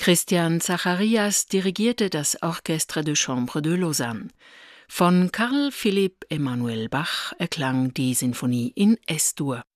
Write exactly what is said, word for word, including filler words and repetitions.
Christian Zacharias dirigierte das Orchestre de Chambre de Lausanne. Von Carl Philipp Emanuel Bach erklang die Sinfonie in Es-Dur.